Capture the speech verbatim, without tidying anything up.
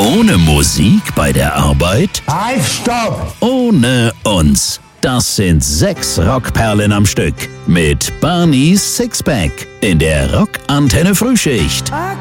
Ohne Musik bei der Arbeit? Halt, stopp! Ohne uns. Das sind sechs Rockperlen am Stück mit Barneys Sixpack in der Rock-Antenne Frühschicht.